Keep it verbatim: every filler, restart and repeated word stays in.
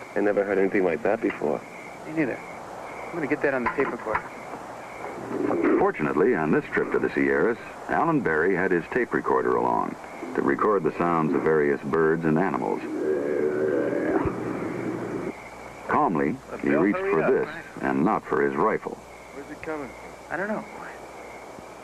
I never heard anything like that before. Me neither. I'm going to get that on the tape recorder. Fortunately, on this trip to the Sierras, Alan Barry had his tape recorder along to record the sounds of various birds and animals. Calmly, he reached for this and not for his rifle. Where's it coming from? I don't know.